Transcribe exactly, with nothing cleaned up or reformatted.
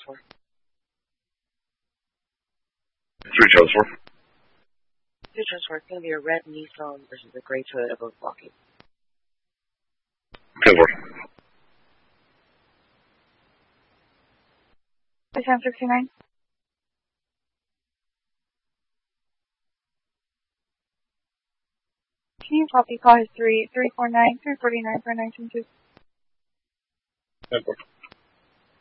Charles four. three Charles four. three Charles four, it's going to be a red Nissan versus a gray Toyota, both blocking. ten four. Seven sixty-nine. Can you copy call his three three four nine three forty nine for nine two two? ten four.